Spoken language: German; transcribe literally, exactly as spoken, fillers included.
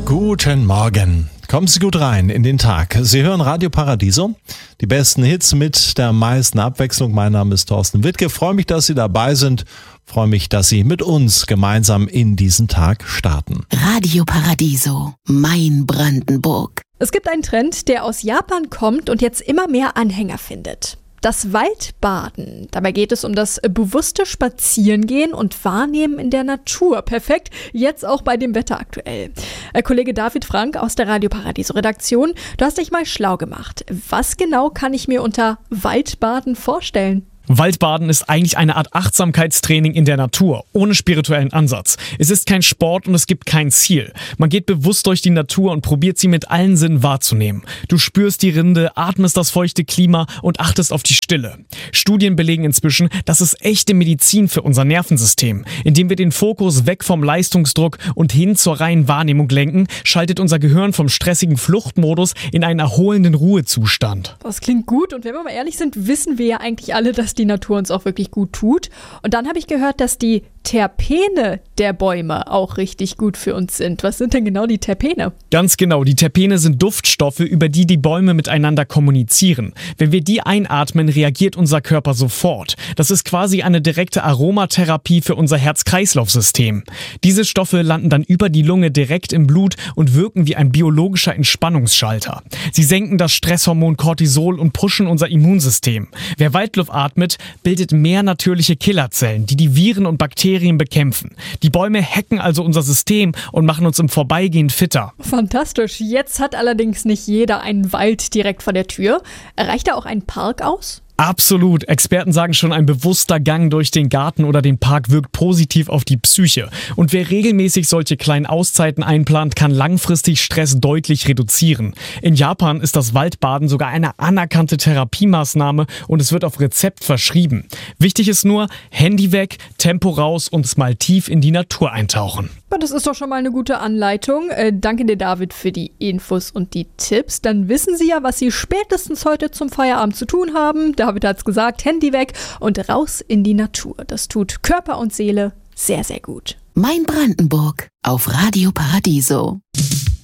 Guten Morgen. Kommen Sie gut rein in den Tag. Sie hören Radio Paradiso, die besten Hits mit der meisten Abwechslung. Mein Name ist Thorsten Wittke. Freue mich, dass Sie dabei sind. Freue mich, dass Sie mit uns gemeinsam in diesen Tag starten. Radio Paradiso, mein Brandenburg. Es gibt einen Trend, der aus Japan kommt und jetzt immer mehr Anhänger findet. Das Waldbaden. Dabei geht es um das bewusste Spazierengehen und Wahrnehmen in der Natur. Perfekt, jetzt auch bei dem Wetter aktuell. Äh, Kollege David Frank aus der Radio Paradiso Redaktion, du hast dich mal schlau gemacht. Was genau kann ich mir unter Waldbaden vorstellen? Waldbaden ist eigentlich eine Art Achtsamkeitstraining in der Natur, ohne spirituellen Ansatz. Es ist kein Sport und es gibt kein Ziel. Man geht bewusst durch die Natur und probiert sie mit allen Sinnen wahrzunehmen. Du spürst die Rinde, atmest das feuchte Klima und achtest auf die Stille. Studien belegen inzwischen, das ist echte Medizin für unser Nervensystem. Indem wir den Fokus weg vom Leistungsdruck und hin zur reinen Wahrnehmung lenken, schaltet unser Gehirn vom stressigen Fluchtmodus in einen erholenden Ruhezustand. Das klingt gut und wenn wir mal ehrlich sind, wissen wir ja eigentlich alle, dass die Natur uns auch wirklich gut tut. Und dann habe ich gehört, dass die Terpene der Bäume auch richtig gut für uns sind. Was sind denn genau die Terpene? Ganz genau, die Terpene sind Duftstoffe, über die die Bäume miteinander kommunizieren. Wenn wir die einatmen, reagiert unser Körper sofort. Das ist quasi eine direkte Aromatherapie für unser Herz-Kreislauf-System. Diese Stoffe landen dann über die Lunge direkt im Blut und wirken wie ein biologischer Entspannungsschalter. Sie senken das Stresshormon Cortisol und pushen unser Immunsystem. Wer Waldluft atmet, bildet mehr natürliche Killerzellen, die die Viren und Bakterien bekämpfen. Die Bäume hacken also unser System und machen uns im Vorbeigehen fitter. Fantastisch. Jetzt hat allerdings nicht jeder einen Wald direkt vor der Tür. Reicht da auch ein Park aus? Absolut. Experten sagen schon, ein bewusster Gang durch den Garten oder den Park wirkt positiv auf die Psyche. Und wer regelmäßig solche kleinen Auszeiten einplant, kann langfristig Stress deutlich reduzieren. In Japan ist das Waldbaden sogar eine anerkannte Therapiemaßnahme und es wird auf Rezept verschrieben. Wichtig ist nur, Handy weg, Tempo raus und mal tief in die Natur eintauchen. Das ist doch schon mal eine gute Anleitung. Äh, danke dir, David, für die Infos und die Tipps. Dann wissen Sie ja, was Sie spätestens heute zum Feierabend zu tun haben. David hat's gesagt, Handy weg und raus in die Natur. Das tut Körper und Seele sehr, sehr gut. Mein Brandenburg auf Radio Paradiso.